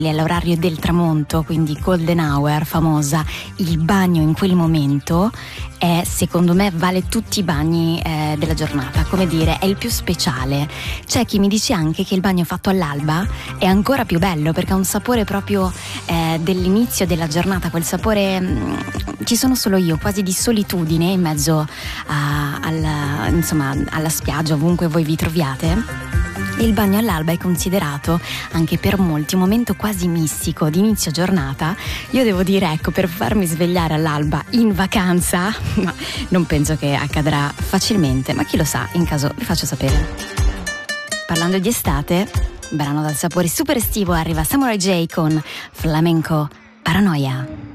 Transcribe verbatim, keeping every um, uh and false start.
all'orario del tramonto, quindi golden hour famosa, il bagno in quel momento è, secondo me, vale tutti i bagni eh, della giornata, come dire, è il più speciale. C'è chi mi dice anche che il bagno fatto all'alba è ancora più bello perché ha un sapore proprio eh, dell'inizio della giornata, quel sapore mh, ci sono solo io, quasi di solitudine in mezzo a, alla, insomma, alla spiaggia, ovunque voi vi troviate. Il bagno all'alba è considerato anche per molti un momento quasi mistico di inizio giornata. Io devo dire, ecco, per farmi svegliare all'alba in vacanza, ma non penso che accadrà facilmente, ma chi lo sa, in caso vi faccio sapere. Parlando di estate, brano dal sapore super estivo, arriva Samurai J con Flamenco Paranoia.